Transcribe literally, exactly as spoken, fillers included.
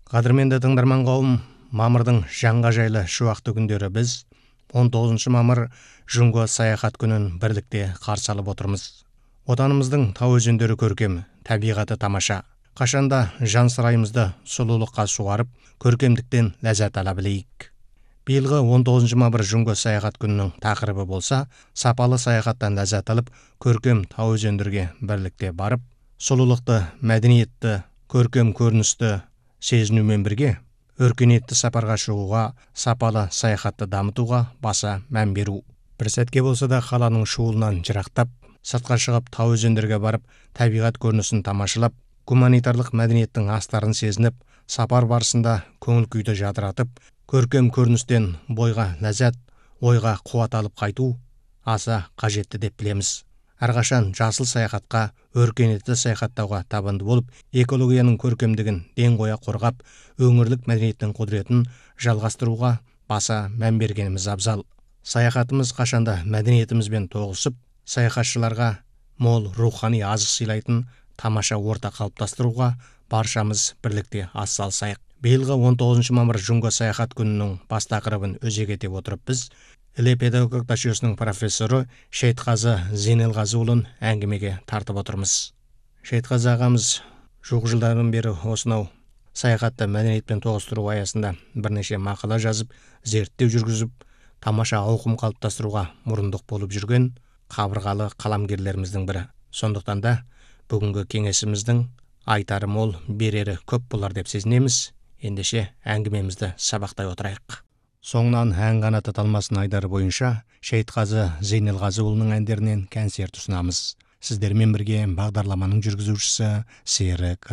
Қадірменді тыңдарман қауым, мамырдың жанға жайлы шуақты күндері біз он тоғызыншы мамыр Жұңго саяхат күнін бірлікте қарсы алып отырмыз. Отанымыздың тау өзендері көркем, табиғаты тамаша. Қашанда жан сарайымызды сұлулыққа суарып, көркемдіктен ләззат ала білейік. Биылғы он тоғызыншы мамыр Жұңго саяхат күнінің тақырыбы болса, сапалы саяхаттан ләззат алып, көркем тау өзендерге бірлікте барып, сұлулықты, мәдениетті, көркем көріністі сезінумен бірге, өркениетті сапарға шығуға, сапалы саяхатты дамытуға баса мән беру. Бір сәтке болса да қаланың шуылынан жырақтап, сыртқа шығып тау өзендерге барып, табиғат көрінісін тамашалап, гуманитарлық мәдениеттің астарын сезініп, сапар барысында көңіл күйді жадыратып, көркем көріністен бойға ләззат, ойға қуат алып қайту аса қажетті деп білеміз. Әрқашан жасыл саяхатқа, өркениетті саяхаттауға табанды болып, экологияның көркемдігін ден қоя қорғап, өңірлік мәдениеттің құдіретін жалғастыруға баса мән бергеніміз абзал. Саяхатымыз қашанда мәдениетімізбен тоғысып, саяхатшыларға мол рухани азық сыйлайтын тамаша орта қалыптастыруға баршамыз бірлікте атсалысайық. Биылғы он тоғызыншы мамыр Жұңго саяхат күнінің бас тақырыбын өзек ете отырып, біз Іле педагогикалық жүйесінің профессоры Шейтқазы Зейнелғазыұлын әңгімеге тартып отырмыз. Шейтқазы ағамыз жуық жылдардан бері осынау саяхатты мәдениетпен тоғыстыру аясында бірнеше мақала жазып, зерттеу жүргізіп, тамаша ауқым қалыптастыруға мұрындық болып жүрген қабырғалы қаламгерлеріміздің бірі. Сондықтан да бүгінгі кеңесіміздің айтары мол, берері көп болар деп сезінеміз. Ендеше әңгімемізді сабақтай отырайық. Соңынан ән қанаты талмасын айдары бойынша Шейтқазы Зейнелғазыұлының әндерінен концерт ұсынамыз. Сіздермен бірге бағдарламаның жүргізушісі Серік